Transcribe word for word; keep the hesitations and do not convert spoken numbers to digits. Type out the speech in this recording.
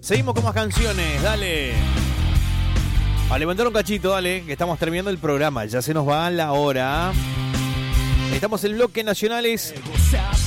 Seguimos con más canciones, dale. A levantar un cachito, dale, que estamos terminando el programa. Ya se nos va la hora. Estamos en bloque nacionales.